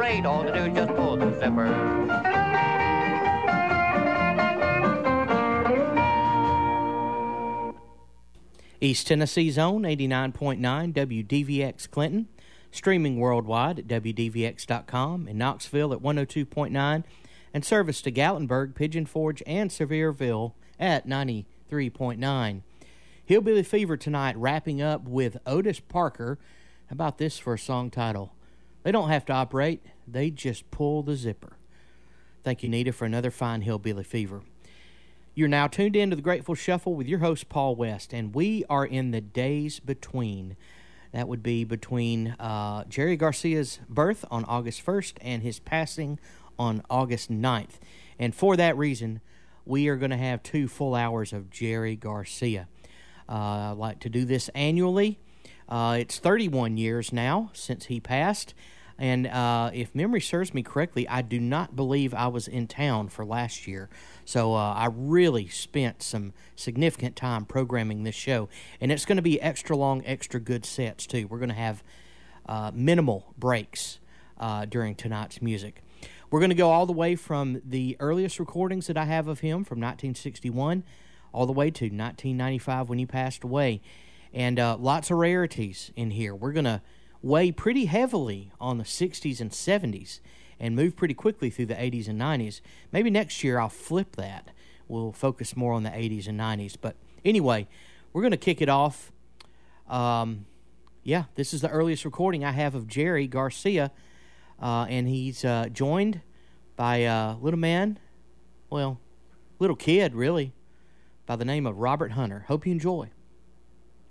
great. All to do is just pull the zipper. East Tennessee's own 89.9 WDVX Clinton, streaming worldwide at WDVX.com, in Knoxville at 102.9, and service to Gatlinburg, Pigeon Forge, and Sevierville at 93.9. Hillbilly Fever tonight, wrapping up with Otis Parker. How about this for a song title? They don't have to operate, they just pull the zipper. Thank you, Nita, for another fine Hillbilly Fever. You're now tuned in to the Grateful Shuffle with your host, Paul West, and we are in the days between. That would be between Jerry Garcia's birth on August 1st and his passing on August 9th. And for that reason, we are going to have 2 full hours of Jerry Garcia. I like to do this annually. It's 31 years now since he passed. And if memory serves me correctly, I do not believe I was in town for last year. So I really spent some significant time programming this show. And it's going to be extra long, extra good sets, too. We're going to have minimal breaks during tonight's music. We're going to go all the way from the earliest recordings that I have of him from 1961 all the way to 1995 when he passed away. And lots of rarities in here. We're going to weigh pretty heavily on the 60s and 70s and move pretty quickly through the 80s and 90s. Maybe next year I'll flip that. We'll focus more on the 80s and 90s. But anyway, we're going to kick it off. This is the earliest recording I have of Jerry Garcia, and he's joined by a little man, little kid really, by the name of Robert Hunter. Hope you enjoy.